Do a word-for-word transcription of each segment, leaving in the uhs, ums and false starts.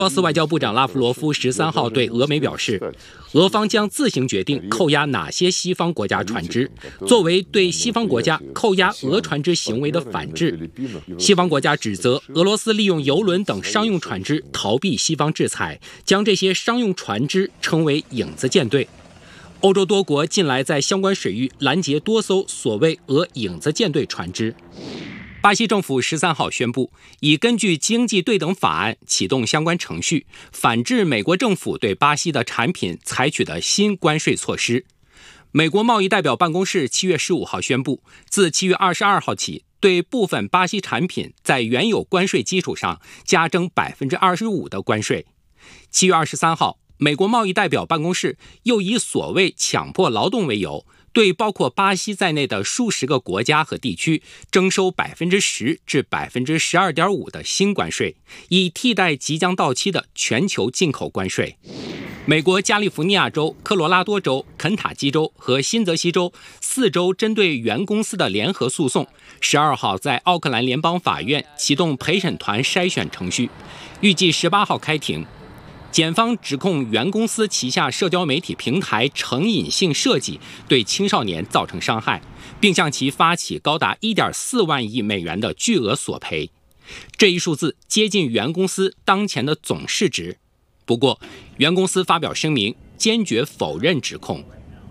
俄罗斯外交部长拉夫罗夫十三号对俄媒表示，俄方将自行决定扣押哪些西方国家船只，作为对西方国家扣押俄船只行为的反制。西方国家指责俄罗斯利用邮轮等商用船只逃避西方制裁，将这些商用船只称为影子舰队。欧洲多国近来在相关水域拦截多艘所谓俄影子舰队船只。巴西政府十三号宣布，已根据经济对等法案启动相关程序，反制美国政府对巴西的产品采取的新关税措施。美国贸易代表办公室七月十五号宣布，自七月二十二号起，对部分巴西产品在原有关税基础上加征百分之二十五的关税。七月二十三号，美国贸易代表办公室又以所谓强迫劳动为由，对包括巴西在内的数十个国家和地区征收百分之十至百分之十二点五的新关税，以替代即将到期的全球进口关税。美国加利福尼亚州、科罗拉多州、肯塔基州和新泽西州四州针对原公司的联合诉讼，十二号在奥克兰联邦法院启动陪审团筛选程序，预计十八号开庭。检方指控原公司旗下社交媒体平台成瘾性设计对青少年造成伤害，并向其发起高达 一点四万亿美元的巨额索赔。这一数字接近原公司当前的总市值。不过，原公司发表声明，坚决否认指控。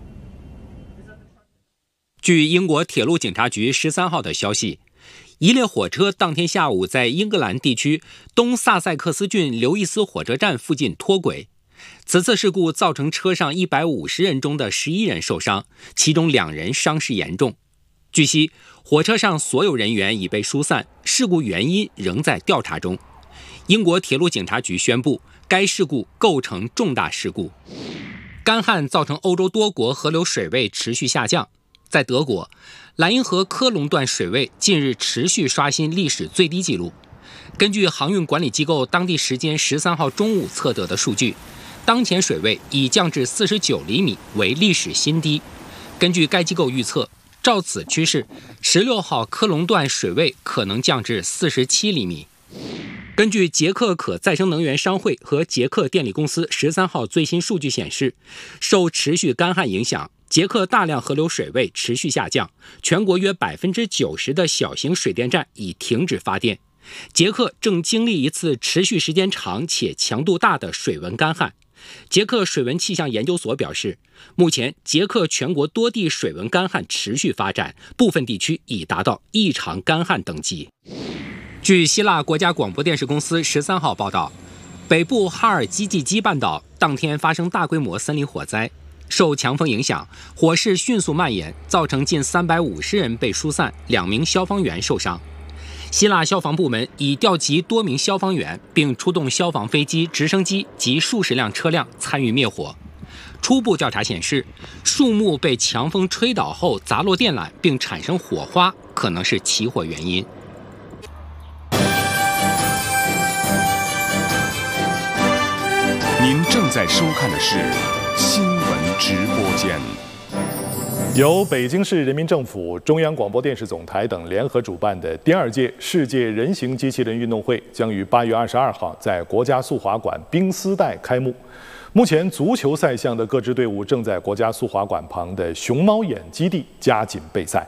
据英国铁路警察局十三号的消息，一列火车当天下午在英格兰地区东萨塞克斯郡刘易斯火车站附近脱轨。此次事故造成车上一百五十人中的十一人受伤，其中两人伤势严重。据悉，火车上所有人员已被疏散，事故原因仍在调查中。英国铁路警察局宣布，该事故构成重大事故。干旱造成欧洲多国河流水位持续下降。在德国，莱茵河科隆段水位近日持续刷新历史最低纪录。根据航运管理机构当地时间十三号中午测得的数据，当前水位已降至四十九厘米，为历史新低。根据该机构预测，照此趋势，十六号科隆段水位可能降至四十七厘米。根据捷克可再生能源商会和捷克电力公司十三号最新数据显示，受持续干旱影响，捷克大量河流水位持续下降，全国约 百分之九十 的小型水电站已停止发电。捷克正经历一次持续时间长且强度大的水文干旱。捷克水文气象研究所表示，目前捷克全国多地水文干旱持续发展，部分地区已达到异常干旱等级。据希腊国家广播电视公司十三号报道，北部哈尔基济基半岛当天发生大规模森林火灾，受强风影响，火势迅速蔓延，造成近三百五十人被疏散，两名消防员受伤。希腊消防部门已调集多名消防员，并出动消防飞机、直升机及数十辆车辆参与灭火。初步调查显示，树木被强风吹倒后砸落电缆并产生火花，可能是起火原因。 您正在收看的是新闻直播间。 由北京市人民政府、中央广播电视总台等联合主办的第二届世界人形机器人运动会将于八月二十二号在国家速滑馆冰丝带开幕。目前，足球赛项的各支队伍正在国家速滑馆旁的熊猫眼基地加紧备赛。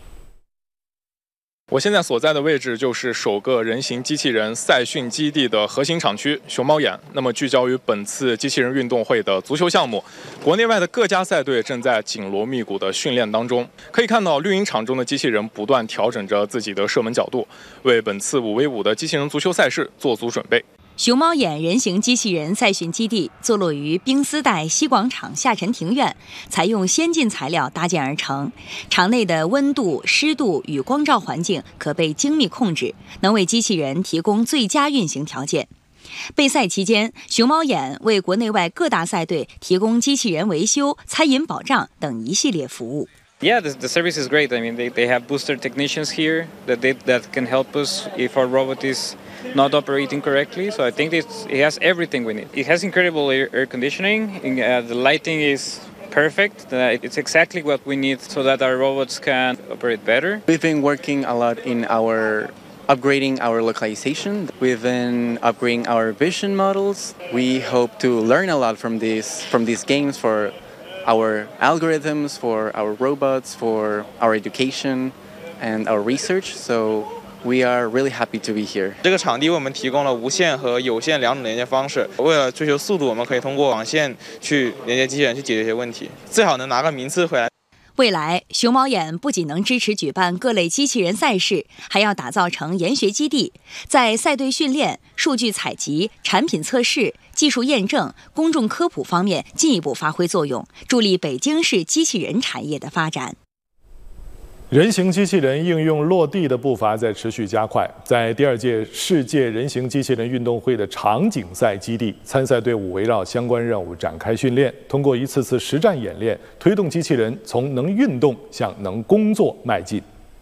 我现在所在的位置就是首个人形机器人赛训基地的核心场区熊猫眼。那么聚焦于本次机器人运动会的足球项目，国内外的各家赛队正在紧锣密鼓的训练当中。可以看到，绿茵场中的机器人不断调整着自己的射门角度，为本次五 v 五的机器人足球赛事做足准备。 熊猫眼人形机器人赛训基地坐落于冰丝带西广场下沉庭院，采用先进材料搭建而成。场内的温度、湿度与光照环境可被精密控制，能为机器人提供最佳运行条件。备赛期间，熊猫眼为国内外各大赛队提供机器人维修、餐饮保障等一系列服务。 Yeah, the, the service is great. I mean, they, they have booster technicians here that they, that can help us if our robot is not operating correctly. So I think it's, it has everything we need. It has incredible air, air conditioning. Uh, the lighting is perfect. Uh, it's exactly what we need so that our robots can operate better. We've been working a lot in our upgrading our localization, we've been upgrading our vision models. We hope to learn a lot from these from these games for our algorithms, for our robots, for our education and our research. So we are really happy to be here. 这个场地为我们提供了无线和有线两种连接方式。为了追求速度，我们可以通过网线去连接机器人去解决一些问题，最好能拿个名次回来。 未来，熊猫眼不仅能支持举办各类机器人赛事，还要打造成研学基地，在赛队训练、数据采集、产品测试、技术验证、公众科普方面进一步发挥作用，助力北京市机器人产业的发展。 人形机器人应用落地的步伐在持续加快。在第二届世界人形机器人运动会的场景赛基地，参赛队伍围绕相关任务展开训练，通过一次次实战演练，推动机器人从能运动向能工作迈进。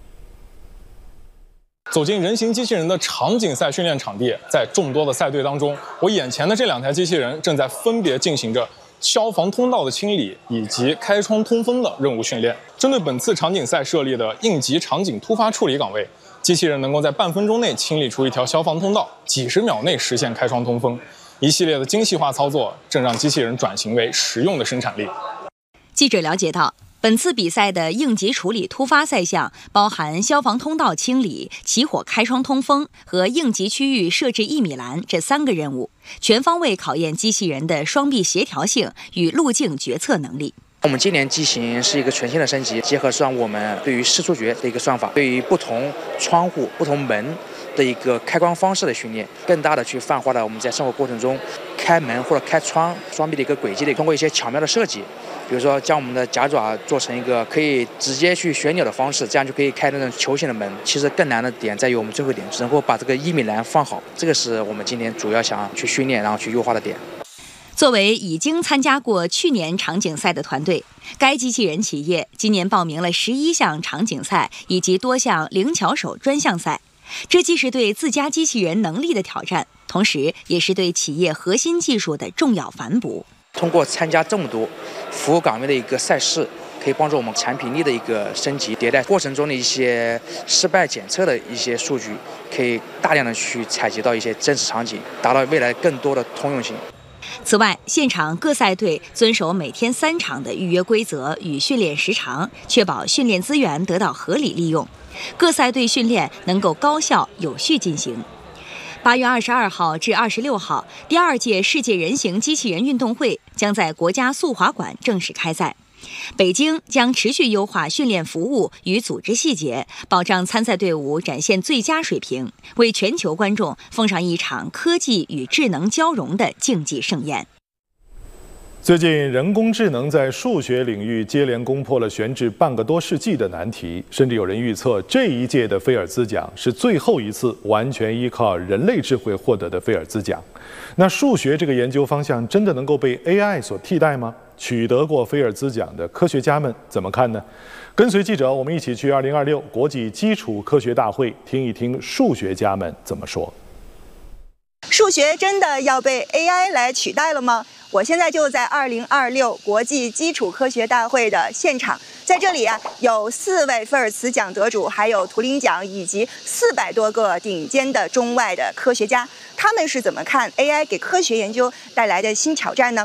走进人形机器人的场景赛训练场地，在众多的赛队当中，我眼前的这两台机器人正在分别进行着消防通道的清理以及开窗通风的任务训练。针对本次场景赛设立的应急场景突发处理岗位，机器人能够在半分钟内清理出一条消防通道，几十秒内实现开窗通风。一系列的精细化操作正让机器人转型为实用的生产力。 记者了解到，本次比赛的应急处理突发赛项包含消防通道清理、起火开窗通风和应急区域设置一米栏这三个任务，全方位考验机器人的双臂协调性与路径决策能力。 我们今年机型是一个全新的升级，结合上我们对于视触觉的一个算法，对于不同窗户、不同门的一个开关方式的训练，更大的去泛化了我们在生活过程中开门或者开窗双臂的一个轨迹的，通过一些巧妙的设计。比如说，将我们的夹爪做成一个可以直接去旋钮的方式，这样就可以开那种球形的门。其实更难的点在于我们最后一点，能够把这个一米栏放好，这个是我们今天主要想去训练，然后去优化的点。 作为已经参加过去年场景赛的团队，该机器人企业今年报名了十一项场景赛以及多项灵巧手专项赛。这既是对自家机器人能力的挑战，同时也是对企业核心技术的重要反哺。 通过参加这么多服务岗位的一个赛事，可以帮助我们产品力的一个升级迭代，过程中的一些失败检测的一些数据，可以大量的去采集到一些真实场景，达到未来更多的通用性。 此外，现场各赛队遵守每天三场的预约规则与训练时长，确保训练资源得到合理利用，各赛队训练能够高效有序进行。八月二十二号至二十六号，第二届世界人形机器人运动会将在国家速滑馆正式开赛。北京将持续优化训练服务与组织细节，保障参赛队伍展现最佳水平，为全球观众奉上一场科技与智能交融的竞技盛宴。 最近，人工智能在数学领域接连攻破了悬置半个多世纪的难题，甚至有人预测这一届的菲尔兹奖是最后一次完全依靠人类智慧获得的菲尔兹奖。那数学这个研究方向真的能够被 A I 所替代吗？取得过菲尔兹奖的科学家们怎么看呢？跟随记者，我们一起去二零二六国际基础科学大会听一听数学家们怎么说。 数学真的要被 A I 来取代了吗？我现在就在二零二六国际基础科学大会的现场，在这里啊，有四位菲尔兹奖得主，还有图灵奖，以及四百多个顶尖的中外的科学家，他们是怎么看 A I 给科学研究带来的新挑战呢？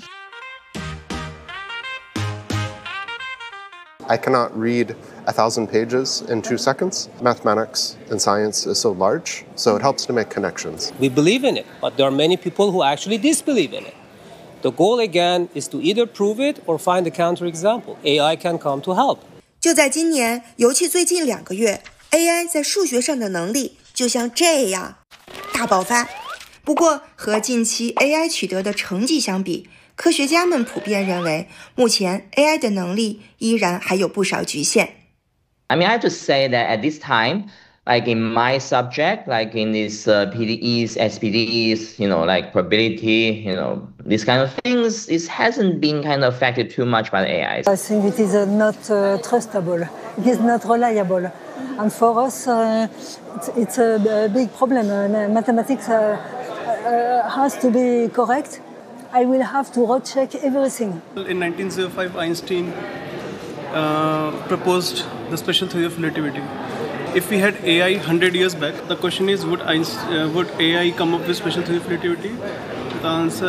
I cannot read a thousand pages in two seconds. Mathematics and science is so large, so it helps to make connections. We believe in it, but there are many people who actually disbelieve in it. The goal again is to either prove it or find a counterexample. A I can come to help. 就在今年，尤其最近两个月 ，A I 在数学上的能力就像这样大爆发。不过，和近期 A I 取得的成绩相比，科学家们普遍认为，目前 A I 的能力依然还有不少局限。 I mean, I have to say that at this time, like in my subject, like in these uh, P D Es, S P D Es, you know, like probability, you know, these kind of things, it hasn't been kind of affected too much by the A I. I think it is uh, not uh, trustable. It is not reliable. And for us, uh, it's, it's a, a big problem. Uh, mathematics uh, uh, has to be correct. I will have to recheck everything. In nineteen oh five, Einstein uh, proposed the special theory of relativity. If we had A I one hundred years back, the question is would, Einstein, uh, would A I come up with special relativity? The answer